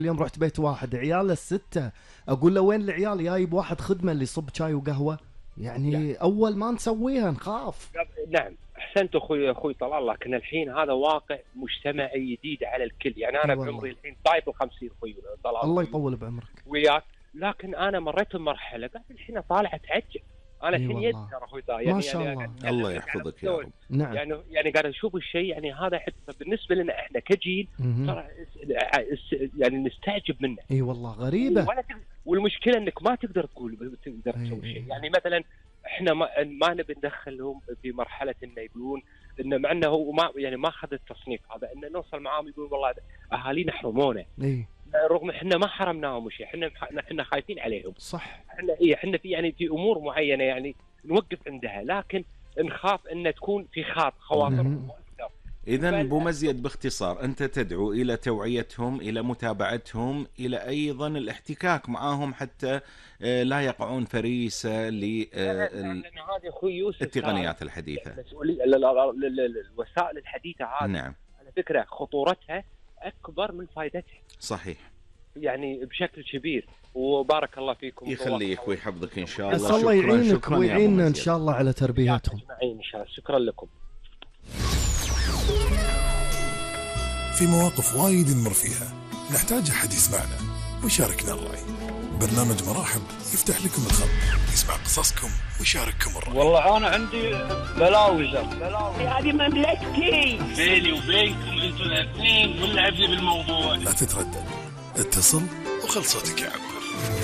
اليوم رحت بيت واحد عياله 6، اقول له وين العيال؟ جايب واحد خدمه اللي يصب شاي وقهوه. يعني اول ما نسويها نخاف. نعم احسنت اخوي طلال، لكن الحين هذا واقع مجتمعي جديد على الكل. يعني انا بعمري الحين طايف ال50 اخوي طلال، الله يطول بعمرك وياك. لكن انا مريت بمرحله قاعد الحين اطالع اتعجب. انا الحين يذكر اخوي طلال يعني ما شاء الله الله يحفظك يا رب. نعم يعني قاعد اشوف الشيء، يعني هذا حتى بالنسبه لنا احنا كجيل ترى يعني نستعجب منه. اي والله غريبه. والمشكله انك ما تقدر تقول تقدر تسوي شيء. يعني مثلا احنا ما نبي ندخلهم في مرحله انه يقولون انه مع انه هو ما اخذ التصنيف هذا، انه نوصل معاهم يقول والله اهالينا حرمونا. رغم احنا ما حرمناهم شيء، احنا خايفين عليهم. صح. احنا في امور معينه يعني نوقف عندها، لكن نخاف ان تكون في خواطرهم اكثر. إذن أبو مزيد باختصار أنت تدعو إلى توعيتهم، إلى متابعتهم، إلى أيضا الاحتكاك معهم حتى لا يقعون فريسة للتقنيات الحديثة. الوسائل الحديثة هذه نعم على فكرة خطورتها أكبر من فائدتها. صحيح يعني بشكل كبير. وبارك الله فيكم، يخليك ويحفظك إن شاء الله. الله يعينك ويعيننا إن شاء الله على تربيتهم أجمعين إن شاء الله. شكرا لكم. في مواقف وايد نمر فيها نحتاج أحد يسمعنا ويشاركنا الرأي. برنامج مراحب يفتح لكم الخط، يسمع قصصكم ويشارككم الرأي. والله أنا عندي بلاوزر هذه مملكتي، بيني وبينكم أنتم الاثنين واللعب بالموضوع. لا تتردد، اتصل وخل صوتك يعبر.